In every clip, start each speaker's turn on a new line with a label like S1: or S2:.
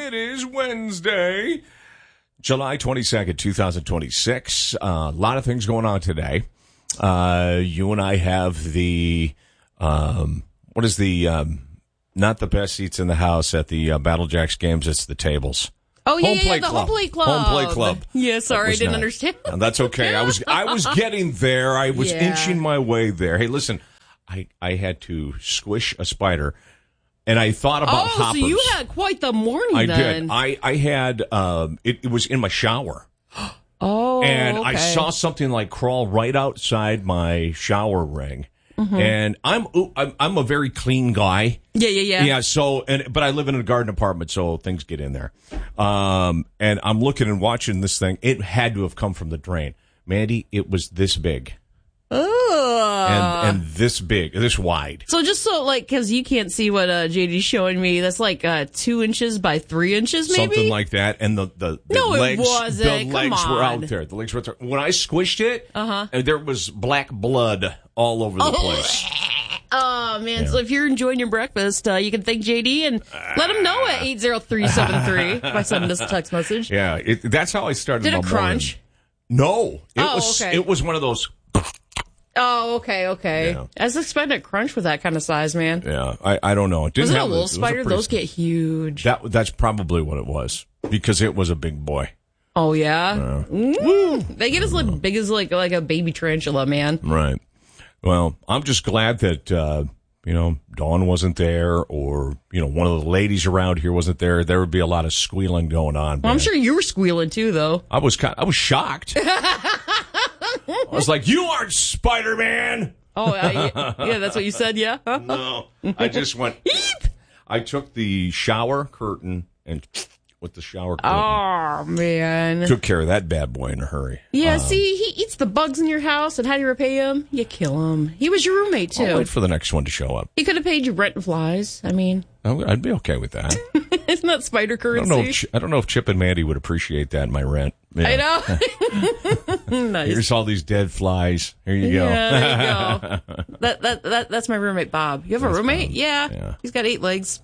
S1: It is Wednesday, July 22nd, 2026. A lot of things going on today. You and I have the, not the best seats in the house at the Battle Jacks games, it's the tables.
S2: Oh, yeah, the Home Plate Club.
S1: Home Plate Club.
S2: Yeah, sorry, I didn't understand.
S1: That's okay. I was getting there. I was inching my way there. Hey, listen, I had to squish a spider, and I thought about hoppers.
S2: So you had quite the morning
S1: I
S2: then.
S1: did. I had, it was in my shower.
S2: Oh,
S1: and
S2: okay.
S1: I saw something like crawl right outside my shower ring. Mm-hmm. And I'm a very clean guy.
S2: Yeah.
S1: Yeah. So, but I live in a garden apartment, so things get in there. And I'm looking and watching this thing. It had to have come from the drain, Mandy. It was this big. And this big, this wide.
S2: So just because you can't see what JD's showing me, that's like 2 inches by 3 inches, maybe?
S1: Something like that. And the legs,
S2: it wasn't.
S1: The legs were out there. The legs were out there. When I squished it, and there was black blood all over the place.
S2: Oh, man. Yeah. So if you're enjoying your breakfast, you can thank JD and let him know at 80373 by sending us a text message.
S1: Yeah, that's how I started.
S2: Did it crunch?
S1: No.
S2: Okay.
S1: It was one of those.
S2: Oh, okay. Yeah. I was expecting a crunch with that kind of size, man.
S1: Yeah, I don't know. It didn't
S2: was it
S1: have
S2: a little spider? Those get huge.
S1: That's probably what it was, because it was a big boy.
S2: Oh, yeah? They get as big as like a baby tarantula, man.
S1: Right. Well, I'm just glad that, Dawn wasn't there, or, one of the ladies around here wasn't there. There would be a lot of squealing going on.
S2: Well, I'm sure you were squealing too, though.
S1: I was shocked. I was like, "You aren't Spider-Man."
S2: Oh, yeah, that's what you said, yeah?
S1: No, I just went. I took the shower curtain and with the shower curtain.
S2: Oh, man.
S1: Took care of that bad boy in a hurry.
S2: Yeah, see, he eats the bugs in your house, and how do you repay him? You kill him. He was your roommate, too.
S1: I'll wait for the next one to show up.
S2: He could have paid you rent and flies. I mean...
S1: I'd be okay with that.
S2: Isn't that spider currency?
S1: I don't know if Chip and Mandy would appreciate that in my rent. Yeah.
S2: I know. Nice.
S1: Here's all these dead flies. Here you go.
S2: Yeah, there you go. That's my roommate, Bob. You have a roommate? Bob. Yeah. He's got 8 legs.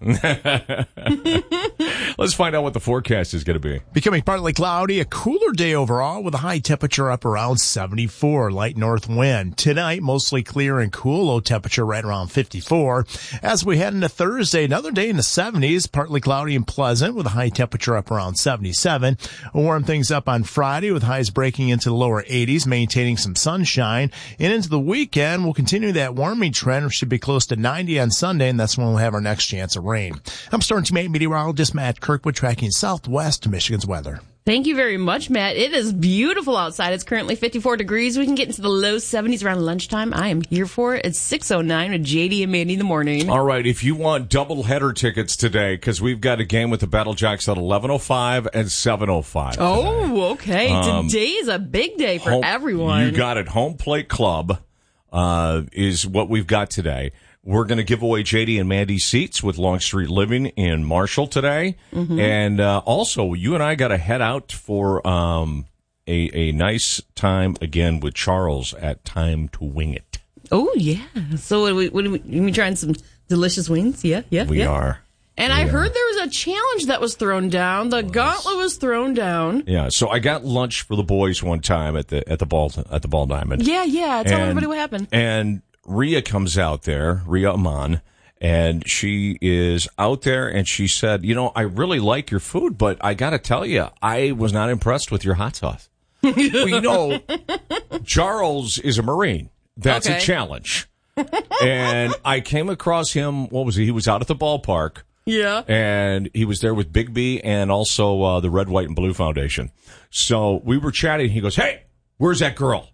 S1: Let's find out what the forecast is going to be.
S3: Becoming partly cloudy, a cooler day overall with a high temperature up around 74, light north wind. Tonight, mostly clear and cool, low temperature right around 54. As we head into Thursday, another day in the 70s, partly cloudy and pleasant with a high temperature up around 77. We'll warm things up on Friday with highs breaking into the lower 80s, maintaining some sunshine. And into the weekend, we'll continue that warming trend. We should be close to 90 on Sunday, and that's when we'll have our next chance of rain. I'm Storm Team 8 meteorologist Matt Kirkwood, tracking southwest to Michigan's weather.
S2: Thank you very much, Matt. It is beautiful outside. It's currently 54 degrees. We can get into the low 70s around lunchtime. I am here for it. It's 6:09 with JD and Mandy in the morning.
S1: All right, if you want doubleheader tickets today, because we've got a game with the Battle Jacks at 11:05 and 7:05.
S2: Oh, okay. Today is a big day for everyone.
S1: You got it. Home Plate Club is what we've got today. We're going to give away JD and Mandy seats with Longstreet Living in Marshall today. Mm-hmm. And also, you and I got to head out for a nice time again with Charles at Time to Wing It.
S2: Oh, yeah. So what are we trying some delicious wings? Yeah.
S1: We are.
S2: And I heard there was a challenge that was thrown down. The gauntlet was thrown down.
S1: Yeah, so I got lunch for the boys one time at the Ball Diamond.
S2: Yeah. Tell everybody what happened.
S1: And Rhea comes out there, Rhea Aman, and she is out there, and she said, I really like your food, but I got to tell you, I was not impressed with your hot sauce. Well, Charles is a Marine. That's a challenge. And I came across him, what was he? He was out at the ballpark.
S2: Yeah.
S1: And he was there with Big B and also the Red, White, and Blue Foundation. So we were chatting. He goes, "Hey, where's that girl?"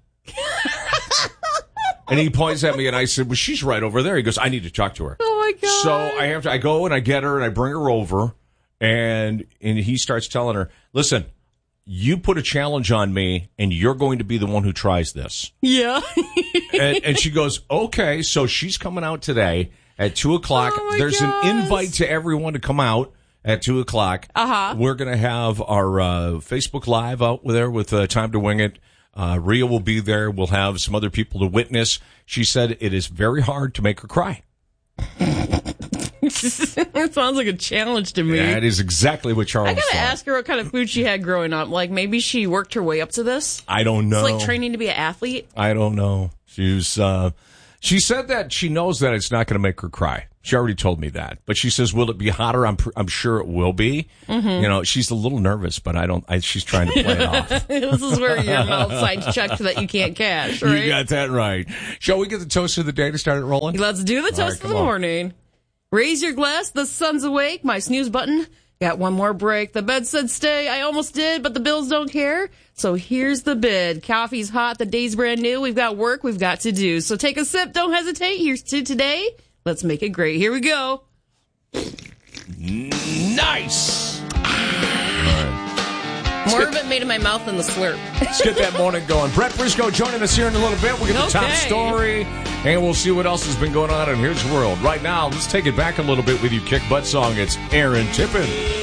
S1: And he points at me, and I said, "Well, she's right over there." He goes, "I need to talk to her."
S2: Oh, my God.
S1: So I go and I get her, and I bring her over, and he starts telling her, "Listen, you put a challenge on me, and you're going to be the one who tries this."
S2: Yeah.
S1: and she goes, "Okay." So she's coming out today at 2:00.
S2: Oh,
S1: There's an invite to everyone to come out at 2:00.
S2: Uh-huh.
S1: We're going to have our Facebook Live out there with Time to Wing It. Rhea will be there. We'll have some other people to witness. She said it is very hard to make her cry.
S2: It sounds like a challenge to me.
S1: That is exactly what Charles
S2: I gotta
S1: thought.
S2: ask her what kind of food she had growing up. Like, maybe she worked her way up to this.
S1: I don't know.
S2: It's like training to be an athlete.
S1: I don't know. She said that she knows that it's not going to make her cry. She already told me that. But she says, will it be hotter? I'm sure it will be.
S2: Mm-hmm.
S1: You know, she's a little nervous, but she's trying to play it off.
S2: This is where your mouth signs check that you can't cash, right?
S1: You got that right. Shall we get the toast of the day to start it rolling?
S2: Let's do the toast
S1: right,
S2: of the
S1: come on.
S2: morning. Raise your glass, the sun's awake. My snooze button got one more break. The bed said stay. I almost did, but the bills don't care. So here's the bid. Coffee's hot. The day's brand new. We've got work we've got to do. So take a sip. Don't hesitate. Here's to today. Let's make it great. Here we go.
S1: Nice.
S2: More of it made in my mouth than the slurp.
S1: Let's get that morning going. Brett Briscoe joining us here in a little bit. We'll get the top
S2: Okay.
S1: story, and we'll see what else has been going on in his world. Right now, let's take it back a little bit with you kick butt song. It's Aaron Tippin.